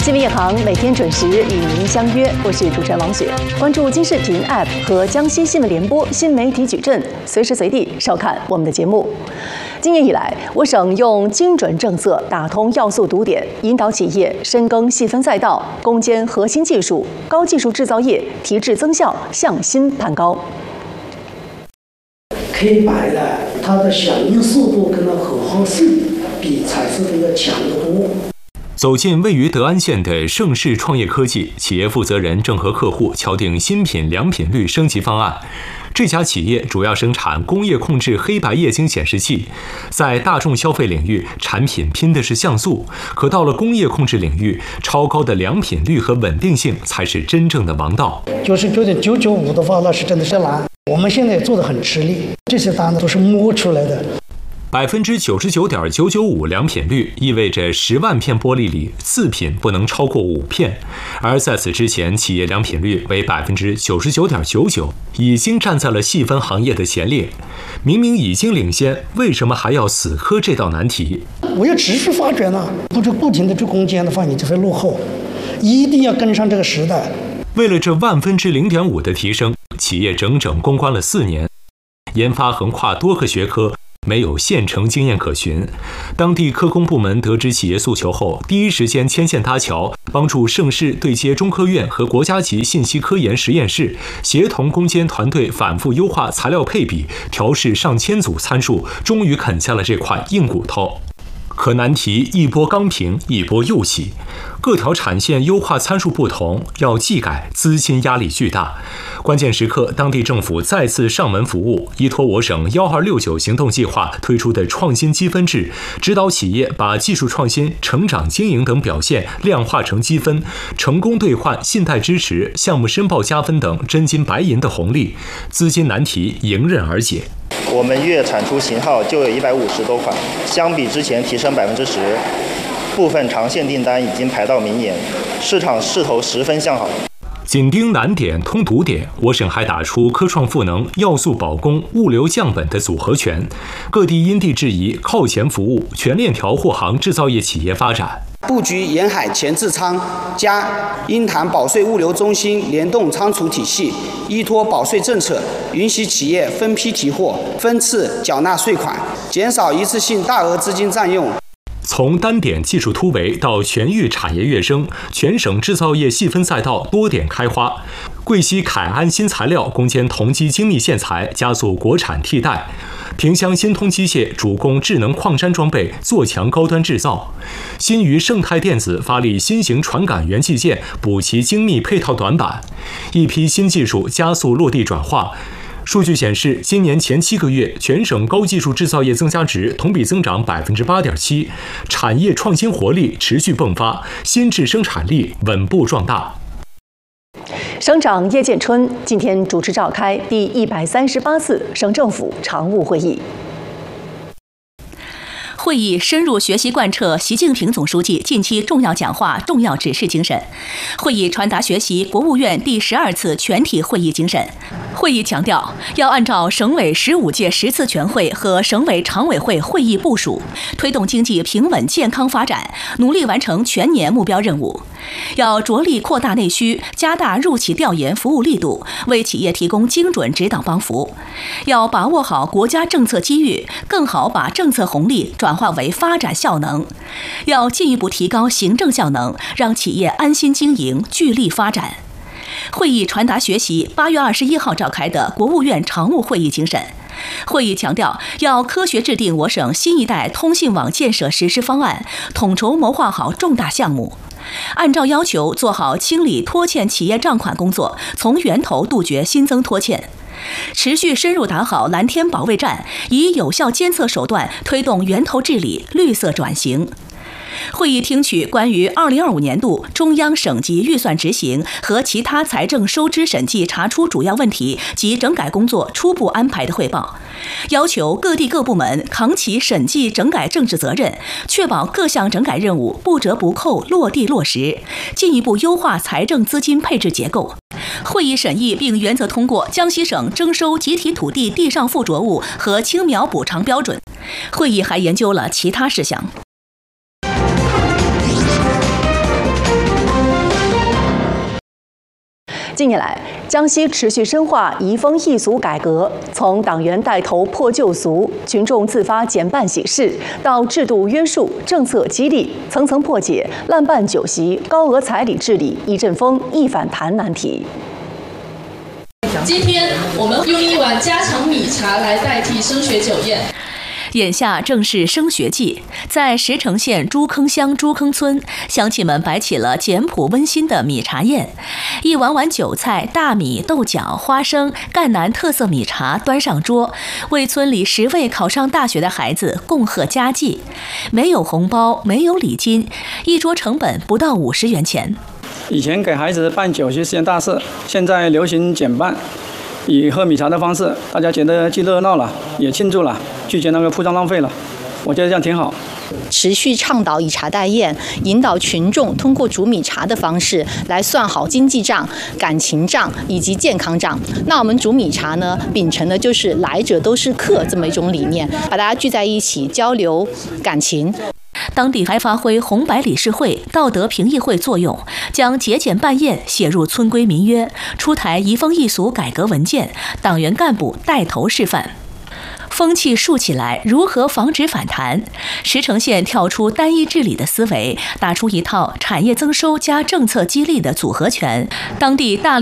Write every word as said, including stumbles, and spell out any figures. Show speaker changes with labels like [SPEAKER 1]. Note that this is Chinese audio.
[SPEAKER 1] 新闻夜航每天准时与您相约，我是主持人王雪。关注金视频 App 和江西新闻联播新媒体矩阵，随时随地收看我们的节目。今年以来，我省用精准政策打通要素堵点，引导企业深耕细分赛道，攻坚核心技术、高技术制造业，提质增效，向新攀高。
[SPEAKER 2] 黑白的它的响应速度跟它可靠性比彩色的要强得多。
[SPEAKER 3] 走进位于德安县的盛世创业科技，企业负责人正和客户敲定新品良品率升级方案。这家企业主要生产工业控制黑白液晶显示器，在大众消费领域，产品拼的是像素，可到了工业控制领域，超高的良品率和稳定性才是真正的王道。
[SPEAKER 2] 就是九点九九五的话，那是真的是难。我们现在也做得很吃力，这些单子都是摸出来的。
[SPEAKER 3] 百分之九十九点九九五良品率意味着十万片玻璃里次品不能超过五片，而在此之前，企业良品率为百分之九十九点九九，已经站在了细分行业的前列。明明已经领先，为什么还要死磕这道难题？
[SPEAKER 2] 我要持续发展啊，不就不停的去攻坚的话，你就会落后，一定要跟上这个时代。
[SPEAKER 3] 为了这万分之零点五的提升，企业整整攻关了四年，研发横跨多个学科。没有现成经验可循，当地科工部门得知企业诉求后，第一时间牵线搭桥，帮助盛世对接中科院和国家级信息科研实验室，协同攻坚团队反复优化材料配比，调试上千组参数，终于啃下了这块硬骨头。可难题一波刚平，一波又起，各条产线优化参数不同，要技改资金压力巨大。关键时刻，当地政府再次上门服务，依托我省幺二六九行动计划推出的创新积分制，指导企业把技术创新、成长经营等表现量化成积分，成功兑换信贷支持、项目申报加分等真金白银的红利，资金难题迎刃而解。
[SPEAKER 4] 我们月产出型号就有一百五十多款，相比之前提升百分之十，部分长线订单已经排到明年，市场势头十分向好。
[SPEAKER 3] 紧盯难点通堵点，我省还打出科创赋能、要素保供、物流降本的组合拳，各地因地制宜、靠前服务，全链条护航制造业企业发展。
[SPEAKER 5] 布局沿海前置仓加鹰潭保税物流中心联动仓储体系，依托保税政策，允许企业分批提货、分次缴纳税款，减少一次性大额资金占用。
[SPEAKER 3] 从单点技术突围到全域产业跃升，全省制造业细分赛道多点开花。贵溪凯安新材料攻坚同基精密线材，加速国产替代。萍乡新通机械主攻智能矿山装备，做强高端制造。新余盛泰电子发力新型传感元器件，补齐精密配套短板。一批新技术加速落地转化。数据显示，今年前七个月，全省高技术制造业增加值同比增长百分之八点七，产业创新活力持续迸发，新质生产力稳步壮大。
[SPEAKER 1] 省长叶建春今天主持召开第一百三十八次省政府常务会议。
[SPEAKER 6] 会议深入学习贯彻习近平总书记近期重要讲话、重要指示精神。会议传达学习国务院第十二次全体会议精神。会议强调，要按照省委十五届十次全会和省委常委会会议部署，推动经济平稳健康发展，努力完成全年目标任务。要着力扩大内需，加大入企调研服务力度，为企业提供精准指导帮扶。要把握好国家政策机遇，更好把政策红利转化为发展效能。要进一步提高行政效能，让企业安心经营、聚力发展。会议传达学习八月二十一号召开的国务院常务会议精神。会议强调，要科学制定我省新一代通信网建设实施方案，统筹谋划好重大项目，按照要求做好清理拖欠企业账款工作，从源头杜绝新增拖欠。持续深入打好蓝天保卫战，以有效监测手段推动源头治理、绿色转型。会议听取关于二零二五年度中央省级预算执行和其他财政收支审计查出主要问题及整改工作初步安排的汇报，要求各地各部门扛起审计整改政治责任，确保各项整改任务不折不扣落地落实，进一步优化财政资金配置结构。会议审议并原则通过江西省征收集体土地地上附着物和青苗补偿标准。会议还研究了其他事项。
[SPEAKER 1] 近年来，江西持续深化移风易俗改革，从党员带头破旧俗、群众自发减半喜事，到制度约束、政策激励，层层破解滥办酒席、高额彩礼治理一阵风一反弹难题。
[SPEAKER 7] 今天我们用一碗家常米茶来代替升学酒宴。
[SPEAKER 6] 眼下正是升学季，在石城县朱坑乡朱坑村，乡亲们摆起了简朴温馨的米茶宴。一碗碗韭菜、大米、豆角、花生、赣南特色米茶端上桌，为村里十位考上大学的孩子共贺佳绩。没有红包，没有礼金，一桌成本不到五十元钱。
[SPEAKER 8] 以前给孩子办酒席是件大事，现在流行减半。以喝米茶的方式，大家觉得既热闹了，也庆祝了，拒绝那个铺张浪费了。我觉得这样挺好。
[SPEAKER 9] 持续倡导以茶代宴，引导群众通过煮米茶的方式来算好经济账、感情账以及健康账。那我们煮米茶呢，秉承的就是来者都是客这么一种理念，把大家聚在一起交流感情。
[SPEAKER 6] 当地还发挥红白理事会、道德评议会作用，将节俭办宴写入村规民约，出台移风易俗改革文件，党员干部带头示范。风气竖起来，如何防止反弹？石城县跳出单一治理的思维，打出一套产业增收加政策激励的组合拳。当地大力